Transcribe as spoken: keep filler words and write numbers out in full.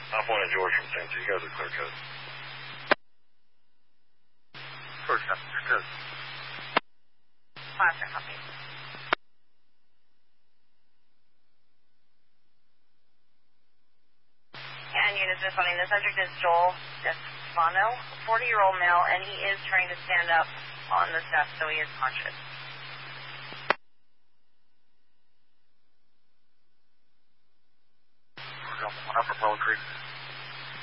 Top one and George from ten two. You guys are clear code. George, clear code. Five, sir, copy. And units responding, the subject is Joel Desfano, forty-year-old male, and he is trying to stand up on the steps, so he is conscious. We're going one up at Willow Creek.